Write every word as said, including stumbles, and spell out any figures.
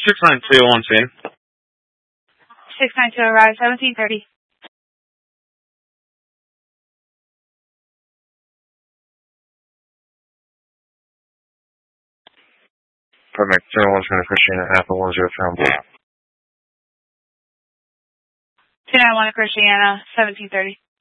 six nine two on scene. six nine two arrive, seventeen thirty. Perfect. zero one twenty Christiana, Apple one zero three on board. two nine one Christiana, seventeen thirty.